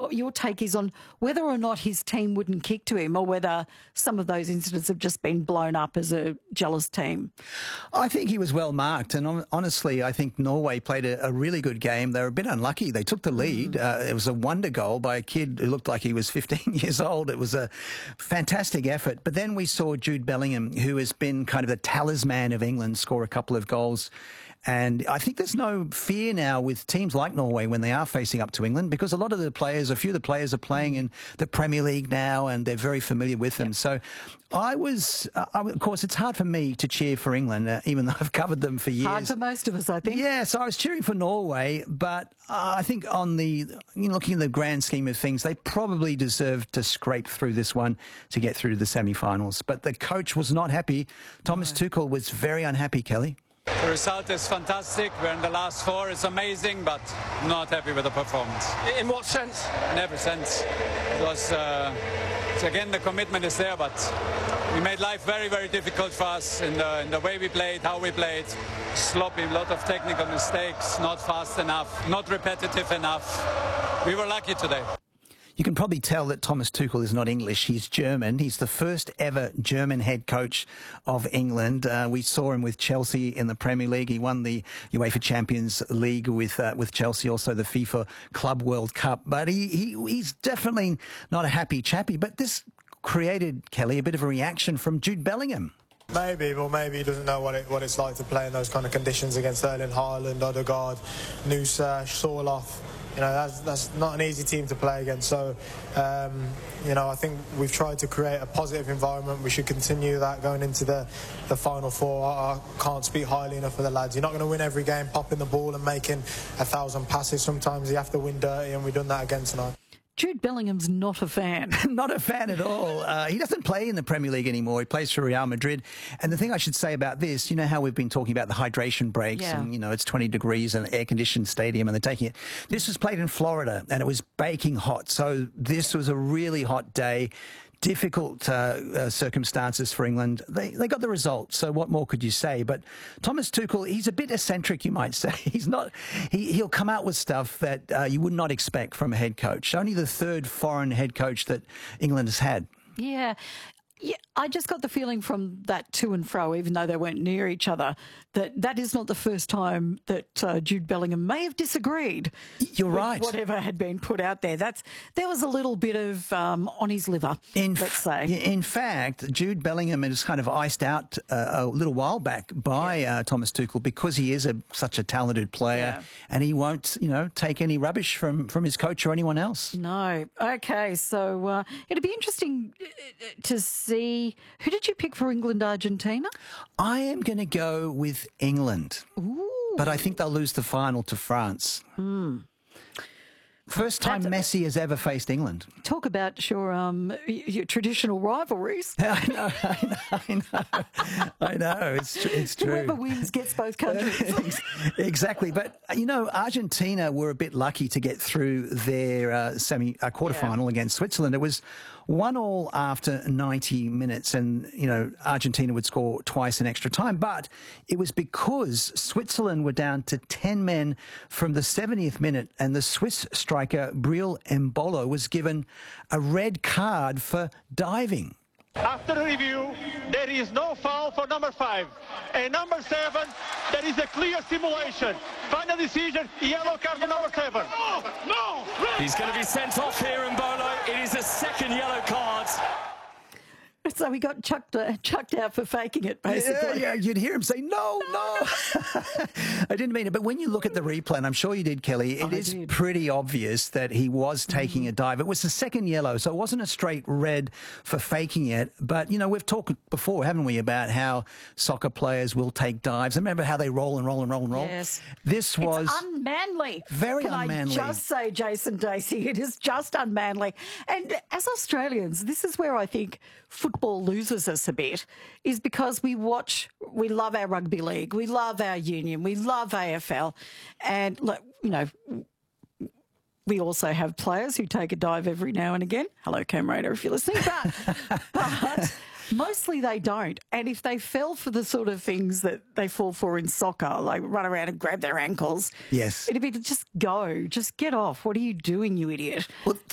what your take is on whether or not his team wouldn't kick to him, or whether some of those incidents have just been blown up as a jealous team. I think he was well marked, and honestly, I think Norway played a really good game. They were a bit unlucky. They took the lead. It was a wonder goal by a kid who looked like he was 15 years old. It was a fantastic effort. But then we saw Jude Bellingham, who has been kind of the talisman of England, score a couple of goals. And I think there's no fear now with teams like Norway when they are facing up to England, because a few of the players are playing in the Premier League now, and they're very familiar with them. So of course, it's hard for me to cheer for England, even though I've covered them for years. Hard for most of us, I think. Yeah, so I was cheering for Norway, but I think looking at the grand scheme of things, they probably deserved to scrape through this one to get through to the semi-finals. But the coach was not happy. Thomas Tuchel was very unhappy, Kelly. The result is fantastic. We're in the last four. It's amazing, but not happy with the performance. In what sense? In every sense. Because, again, the commitment is there, but we made life very, very difficult for us in the way we played, how we played. Sloppy, a lot of technical mistakes, not fast enough, not repetitive enough. We were lucky today. You can probably tell that Thomas Tuchel is not English. He's German. He's the first ever German head coach of England. We saw him with Chelsea in the Premier League. He won the UEFA Champions League with Chelsea, also the FIFA Club World Cup. But he's definitely not a happy chappy. But this created, Kelly, a bit of a reaction from Jude Bellingham. Maybe he doesn't know what it's like to play in those kind of conditions against Erling Haaland, Odegaard, Nusa, Sorloth. You know, that's not an easy team to play against. So, I think we've tried to create a positive environment. We should continue that going into the Final Four. I can't speak highly enough for the lads. You're not going to win every game popping the ball and making 1,000 passes. Sometimes you have to win dirty, and we've done that again tonight. Jude Bellingham's not a fan. Not a fan at all. He doesn't play in the Premier League anymore. He plays for Real Madrid. And the thing I should say about this, you know how we've been talking about the hydration breaks, and, it's 20 degrees and an air-conditioned stadium, and they're taking it. This was played in Florida, and it was baking hot. So this was a really hot day. Difficult circumstances for England. They got the result, so what more could you say? But Thomas Tuchel, he's a bit eccentric, you might say. He'll come out with stuff that you would not expect from a head coach. Only the third foreign head coach that England has had. Yeah, I just got the feeling from that to and fro, even though they weren't near each other, that is not the first time that Jude Bellingham may have disagreed. You're right. Whatever had been put out there. There was a little bit of on his liver, let's say. In fact, Jude Bellingham is kind of iced out a little while back by Thomas Tuchel, because he is such a talented player, and he won't, take any rubbish from his coach or anyone else. No. Okay, so it'd be interesting to see. Who did you pick for England-Argentina? I am going to go with England. Ooh. But I think they'll lose the final to France. First time Messi has ever faced England. Talk about your traditional rivalries. I know. It's true. Whoever wins gets both countries. Exactly. But, Argentina were a bit lucky to get through their quarterfinal against Switzerland. It was 1-1 after 90 minutes, and, Argentina would score twice in extra time. But it was because Switzerland were down to 10 men from the 70th minute, and the Swiss striker Breel Embolo was given a red card for diving. After the review, there is no foul for number 5. And number 7, there is a clear simulation. Final decision, yellow card for number 7. No! He's going to be sent off here, Embolo. It is a second yellow card. So he got chucked out for faking it, basically. Yeah, you'd hear him say, no. I didn't mean it. But when you look at the replay, and I'm sure you did, Kelly, it is pretty obvious that he was taking a dive. It was the second yellow, so it wasn't a straight red for faking it. But, we've talked before, haven't we, about how soccer players will take dives. Remember how they roll and roll and roll and roll? Yes. This was unmanly. Very Can unmanly. I just say, Jason Dacey, it is just unmanly. And as Australians, this is where I think football loses us a bit, is because we love our rugby league, we love our union, we love AFL, and look, we also have players who take a dive every now and again. Hello, Cam Raider, if you're listening, but mostly they don't. And if they fell for the sort of things that they fall for in soccer, like run around and grab their ankles, yes, it'd be just get off. What are you doing, you idiot? Well,